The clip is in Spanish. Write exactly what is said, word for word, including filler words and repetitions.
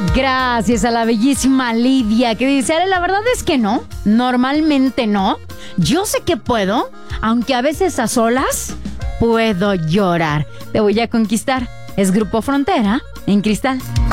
Gracias a la bellísima Lidia, que dice, Ale, la verdad es que no, normalmente no. Yo sé que puedo, aunque a veces a solas puedo llorar. Te voy a conquistar. Es Grupo Frontera en Cristal.